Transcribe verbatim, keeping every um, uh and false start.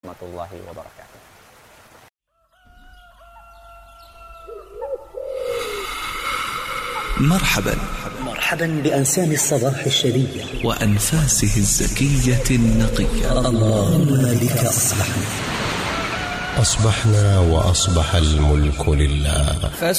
ورحمة الله وبركاته. مرحبا مرحبا بأنسام الصباح الشرية وأنفاسه الزكية النقية. اللهم بك أصبحنا أصبحنا وأصبح الملك لله.